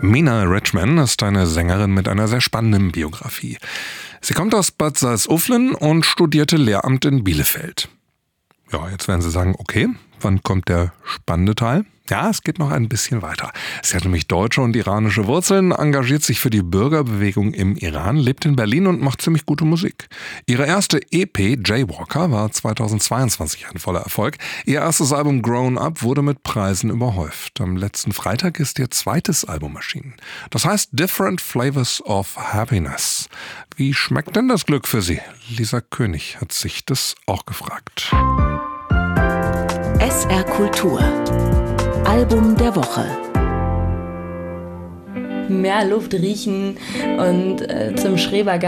Mina Richman ist eine Sängerin mit einer sehr spannenden Biografie. Sie kommt aus Bad Salzuflen und studierte Lehramt in Bielefeld. Ja, jetzt werden Sie sagen, okay, wann kommt der spannende Teil? Ja, es geht noch ein bisschen weiter. Sie hat nämlich deutsche und iranische Wurzeln, engagiert sich für die Bürgerbewegung im Iran, lebt in Berlin und macht ziemlich gute Musik. Ihre erste EP, Jaywalker, war 2022 ein voller Erfolg. Ihr erstes Album Grown Up wurde mit Preisen überhäuft. Am letzten Freitag ist ihr zweites Album erschienen. Das heißt Different Flavors of Happiness. Wie schmeckt denn das Glück für Sie? Lisa König hat sich das auch gefragt. SR Kultur. Album der Woche. Mehr Luft riechen und zum Schrebergarten